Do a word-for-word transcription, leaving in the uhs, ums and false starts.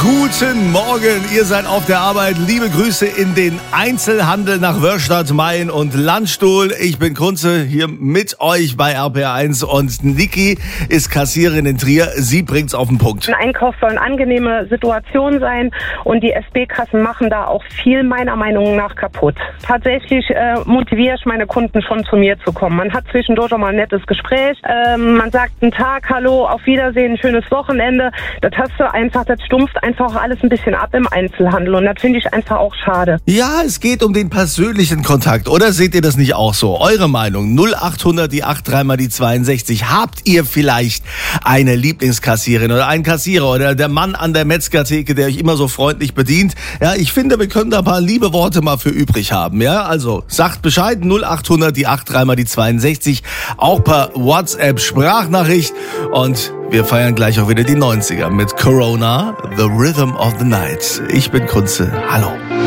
Guten Morgen, ihr seid auf der Arbeit. Liebe Grüße in den Einzelhandel nach Wörstadt, Main und Landstuhl. Ich bin Kunze, hier mit euch bei R P R eins und Niki ist Kassiererin in Trier. Sie bringt's auf den Punkt. Ein Einkauf soll eine angenehme Situation sein und die S B-Kassen machen da auch viel meiner Meinung nach kaputt. Tatsächlich äh, motiviere ich meine Kunden schon zu mir zu kommen. Man hat zwischendurch auch mal ein nettes Gespräch. Ähm, man sagt einen Tag, hallo, auf Wiedersehen, ein schönes Wochenende. Das hast du einfach, das stumpft einfach alles ein bisschen ab im Einzelhandel und das finde ich einfach auch schade. Ja, es geht um den persönlichen Kontakt, oder seht ihr das nicht auch so? Eure Meinung, null acht hundert, die acht, drei mal die zweiundsechzig. Habt ihr vielleicht eine Lieblingskassiererin oder einen Kassierer oder der Mann an der Metzgertheke, der euch immer so freundlich bedient? Ja, ich finde, wir können da ein paar liebe Worte mal für übrig haben, ja? Also, sagt Bescheid, null acht hundert, die acht, drei mal die zweiundsechzig, auch per WhatsApp-Sprachnachricht und wir feiern gleich auch wieder die neunziger mit Corona, The Rhythm of the Night. Ich bin Kunze. Hallo.